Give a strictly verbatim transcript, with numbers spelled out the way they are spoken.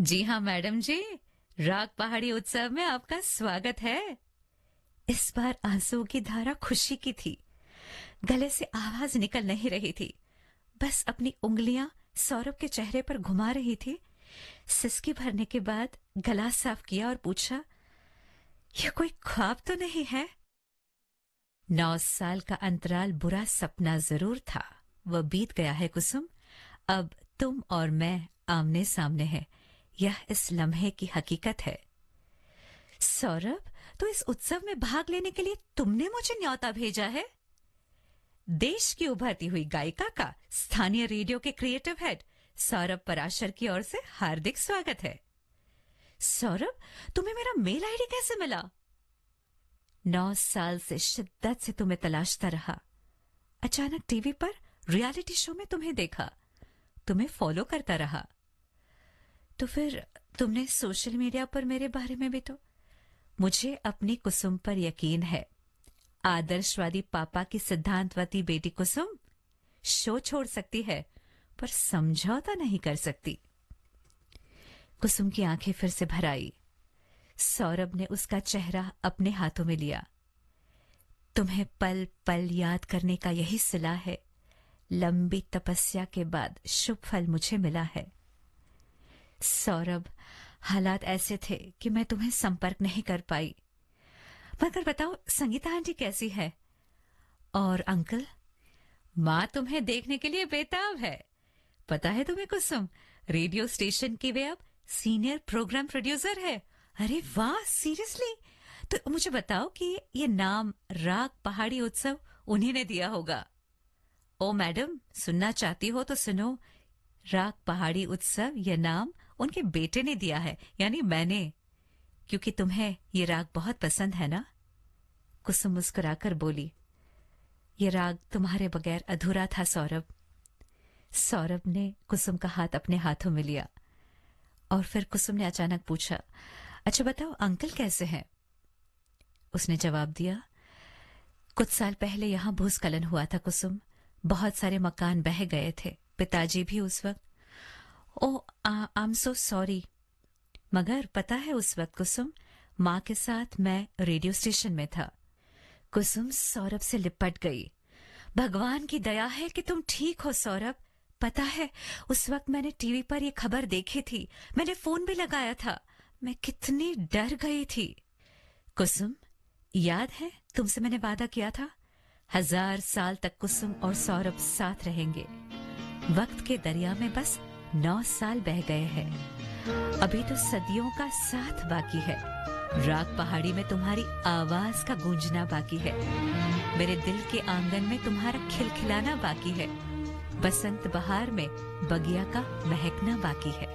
जी हाँ मैडम जी, राग पहाड़ी उत्सव में आपका स्वागत है। इस बार आंसुओं की धारा खुशी की थी। गले से आवाज निकल नहीं रही थी। बस अपनी उंगलियां सौरभ के चेहरे पर घुमा रही थी। सिसकी भरने के बाद गला साफ किया और पूछा, यह कोई ख्वाब तो नहीं है? नौ साल का अंतराल बुरा सपना जरूर था। वह बीत गया है कुसुम। अब तुम और मैं आमने सामने हैं। यह इस लम्हे की हकीकत है। सौरभ, तो इस उत्सव में भाग लेने के लिए तुमने मुझे न्योता भेजा है? देश की उभरती हुई गायिका का स्थानीय रेडियो के क्रिएटिव हेड सौरभ पराशर की ओर से हार्दिक स्वागत है। सौरभ, तुम्हें मेरा मेल आईडी कैसे मिला? नौ साल से शिद्दत से तुम्हें तलाशता रहा। अचानक टीवी पर रियलिटी शो में तुम्हें देखा। तुम्हें फॉलो करता रहा। तो फिर तुमने सोशल मीडिया पर मेरे बारे में भी तो। मुझे अपनी कुसुम पर यकीन है। आदर्शवादी पापा की सिद्धांतवती बेटी कुसुम शो छोड़ सकती है, पर समझौता नहीं कर सकती। कुसुम की आंखें फिर से भर आई। सौरभ ने उसका चेहरा अपने हाथों में लिया। तुम्हें पल पल याद करने का यही सिला है। लंबी तपस्या के बाद शुभ फल मुझे मिला है। सौरभ, हालात ऐसे थे कि मैं तुम्हें संपर्क नहीं कर पाई। मगर बताओ, संगीता आंटी कैसी है? और अंकल? माँ तुम्हें देखने के लिए बेताब है। पता है तुम्हें कुसुम, रेडियो स्टेशन की वे अब सीनियर प्रोग्राम प्रोड्यूसर है। अरे वाह, सीरियसली? तो मुझे बताओ कि ये नाम राग पहाड़ी उत्सव उन्हीं ने दिया होगा। ओ मैडम, सुनना चाहती हो तो सुनो। राग पहाड़ी उत्सव यह नाम उनके बेटे ने दिया है, यानी मैंने, क्योंकि तुम्हें ये राग बहुत पसंद है ना? कुसुम मुस्कुराकर बोली, ये राग तुम्हारे बगैर अधूरा था सौरभ। सौरभ ने कुसुम का हाथ अपने हाथों में लिया और फिर कुसुम ने अचानक पूछा, अच्छा बताओ, अंकल कैसे हैं? उसने जवाब दिया, कुछ साल पहले यहां भूस्खलन हुआ था कुसुम। बहुत सारे मकान बह गए थे। पिताजी भी उस वक्त। ओ, आई एम सो सॉरी। मगर पता है, उस वक्त कुसुम, माँ के साथ मैं रेडियो स्टेशन में था। कुसुम सौरभ से लिपट गई। भगवान की दया है कि तुम ठीक हो सौरभ। पता है, उस वक्त मैंने टीवी पर यह खबर देखी थी। मैंने फोन भी लगाया था। मैं कितनी डर गई थी। कुसुम, याद है तुमसे मैंने वादा किया था, हजार साल तक कुसुम और सौरभ साथ रहेंगे। वक्त के दरिया में बस नौ साल बह गए हैं। अभी तो सदियों का साथ बाकी है। राग पहाड़ी में तुम्हारी आवाज का गूंजना बाकी है। मेरे दिल के आंगन में तुम्हारा खिलखिलाना बाकी है। बसंत बहार में बगिया का महकना बाकी है।